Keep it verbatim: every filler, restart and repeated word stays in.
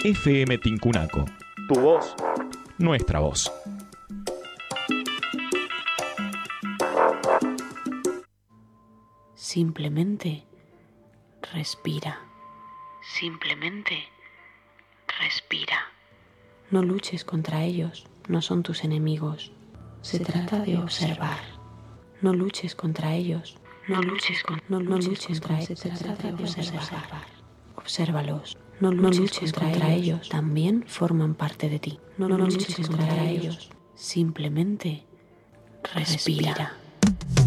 F M Tincunaco. Tu voz. Nuestra voz. Simplemente respira. Simplemente respira. No luches contra ellos, no son tus enemigos. Se trata de observar. No luches contra ellos, no luches, con, no, no luches contra ellos. Se trata de observar. Obsérvalos. No luches contra ellos, también forman parte de ti. No luches contra ellos, simplemente respira.